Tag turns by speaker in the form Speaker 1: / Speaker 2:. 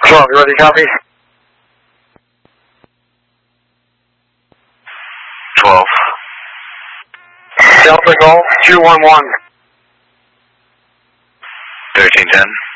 Speaker 1: 12, you ready, copy?
Speaker 2: 12.
Speaker 1: Delta Golf 211.
Speaker 2: 1310.